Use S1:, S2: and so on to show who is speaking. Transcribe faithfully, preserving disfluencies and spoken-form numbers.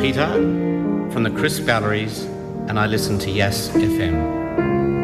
S1: Peter from the Crisp Galleries, and I listen to Yes F M.